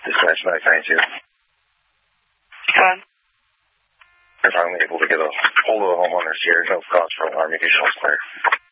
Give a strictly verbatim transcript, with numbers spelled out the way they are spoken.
Dispatch nine ninety-two. Fine. We're finally able to get a hold of the homeowners here. No cause for alarm. You can show us clear.